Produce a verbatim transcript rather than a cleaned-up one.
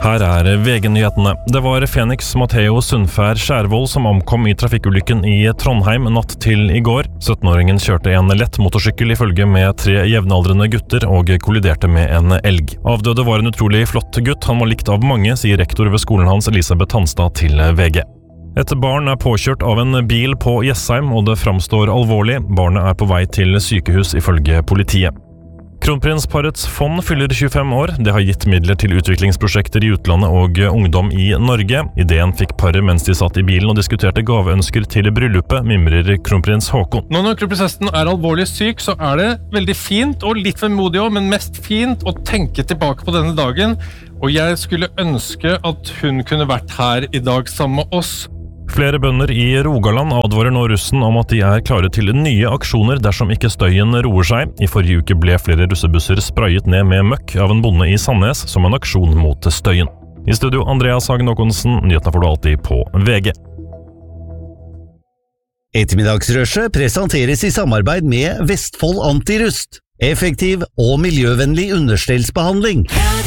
Her er V G-nyhetene. Det var Fenix Matteo Sundfær Skjærvold som omkom i trafikkulykken i Trondheim natt til i går. syttenåringen kjørte en lett motorsykkel i følge med tre jevnaldrende gutter og kolliderte med en elg. Avdøde var en utrolig flott gutt, han var likt av mange, sier rektor ved skolen hans Elisabeth Hanstad til V G. Et barn er påkjørt av en bil på Jessheim, og det framstår alvorlig. Barnet er på vei til sykehus ifølge politiet. Kronprinsparets fond fyller tjuefem år. Det har gitt midler til utviklingsprosjekter i utlandet og ungdom i Norge. Ideen fikk paret mens de satt i bilen og diskuterte gaveønsker til bryllupet, mimrer kronprins Håkon. Nå når kronprinsessen er alvorlig syk, så er det veldig fint, og litt vemodig også, men mest fint å tenke tilbake på denne dagen. Og jeg skulle ønske at hun kunne vært her i dag sammen med oss. Flere bønder i Rogaland advarer nå russen om at de er klare til nye aksjoner dersom ikke støyen roer seg. I forrige uke ble flere russebusser sprayet ned med møkk av en bonde i Sandnes som en aksjon mot støyen. I studio Andreas Hagen Håkonsen, nyhetene får du alltid på V G. Ettermiddagsrushet presenteres i samarbeid med Vestfold Antirust. Effektiv og miljøvennlig understellsbehandling.